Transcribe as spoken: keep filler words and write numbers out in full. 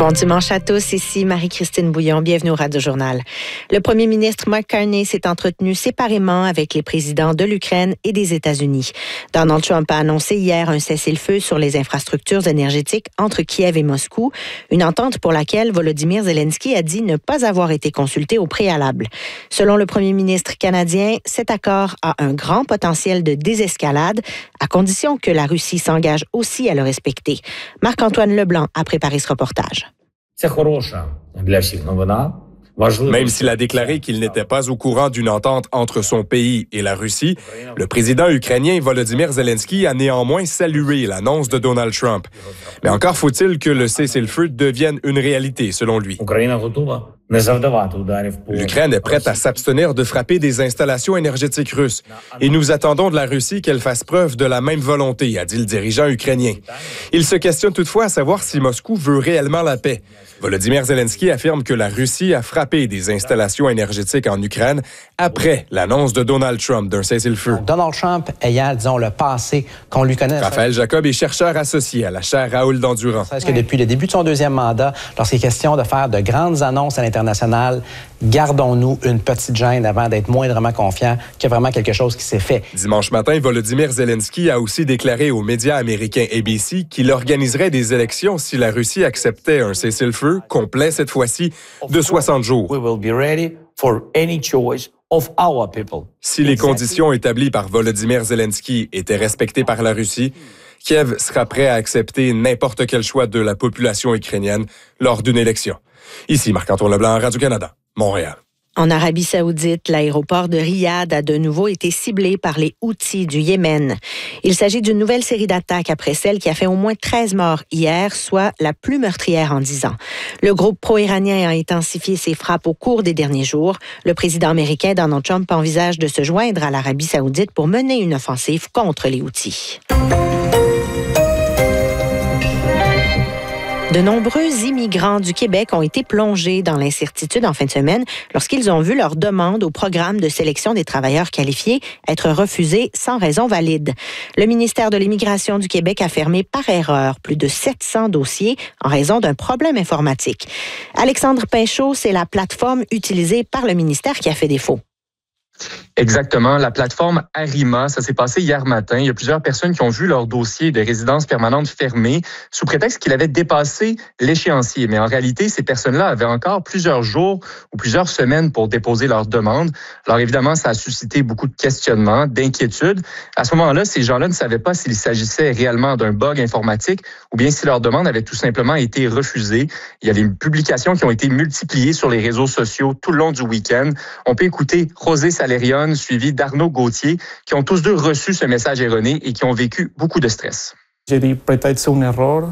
Bon dimanche à tous, ici Marie-Christine Bouillon, bienvenue au Radio Journal. Le premier ministre Mark Carney s'est entretenu séparément avec les présidents de l'Ukraine et des États-Unis. Donald Trump a annoncé hier un cessez-le-feu sur les infrastructures énergétiques entre Kiev et Moscou, une entente pour laquelle Volodymyr Zelensky a dit ne pas avoir été consulté au préalable. Selon le premier ministre canadien, cet accord a un grand potentiel de désescalade, à condition que la Russie s'engage aussi à le respecter. Marc-Antoine Leblanc a préparé ce reportage. Même s'il a déclaré qu'il n'était pas au courant d'une entente entre son pays et la Russie, le président ukrainien Volodymyr Zelensky a néanmoins salué l'annonce de Donald Trump. Mais encore faut-il que le cessez-le-feu devienne une réalité, selon lui. L'Ukraine est prête à s'abstenir de frapper des installations énergétiques russes. Et nous attendons de la Russie qu'elle fasse preuve de la même volonté, a dit le dirigeant ukrainien. Il se questionne toutefois à savoir si Moscou veut réellement la paix. Volodymyr Zelensky affirme que la Russie a frappé des installations énergétiques en Ukraine après l'annonce de Donald Trump d'un cessez-le-feu. Donald Trump ayant, disons, le passé qu'on lui connaît. Raphaël Jacob est chercheur associé à la chaire Raoul Dandurand. Est-ce que depuis le début de son deuxième mandat, lorsqu'il est question de faire de grandes annonces à l'international, gardons-nous une petite gêne avant d'être moindrement confiants qu'il y a vraiment quelque chose qui s'est fait. Dimanche matin, Volodymyr Zelensky a aussi déclaré aux médias américains A B C qu'il organiserait des élections si la Russie acceptait un cessez-le-feu complet cette fois-ci de soixante jours. Si les conditions établies par Volodymyr Zelensky étaient respectées par la Russie, Kiev sera prêt à accepter n'importe quel choix de la population ukrainienne lors d'une élection. Ici Marc-Antoine Leblanc, Radio-Canada, Montréal. En Arabie saoudite, l'aéroport de Riyad a de nouveau été ciblé par les Houthis du Yémen. Il s'agit d'une nouvelle série d'attaques après celle qui a fait au moins treize morts hier, soit la plus meurtrière en dix ans. Le groupe pro-iranien a intensifié ses frappes au cours des derniers jours. Le président américain Donald Trump envisage de se joindre à l'Arabie saoudite pour mener une offensive contre les Houthis. De nombreux immigrants du Québec ont été plongés dans l'incertitude en fin de semaine lorsqu'ils ont vu leur demande au programme de sélection des travailleurs qualifiés être refusée sans raison valide. Le ministère de l'Immigration du Québec a fermé par erreur plus de sept cents dossiers en raison d'un problème informatique. Alexandre Pinchot, c'est la plateforme utilisée par le ministère qui a fait défaut. Exactement. La plateforme Arima, ça s'est passé hier matin. Il y a plusieurs personnes qui ont vu leur dossier de résidence permanente fermé sous prétexte qu'il avait dépassé l'échéancier. Mais en réalité, ces personnes-là avaient encore plusieurs jours ou plusieurs semaines pour déposer leur demande. Alors évidemment, ça a suscité beaucoup de questionnements, d'inquiétudes. À ce moment-là, ces gens-là ne savaient pas s'il s'agissait réellement d'un bug informatique ou bien si leur demande avait tout simplement été refusée. Il y a des publications qui ont été multipliées sur les réseaux sociaux tout le long du week-end. On peut écouter José Salérion, suivi d'Arnaud Gauthier, qui ont tous deux reçu ce message erroné et qui ont vécu beaucoup de stress. J'ai dit peut-être c'est une erreur.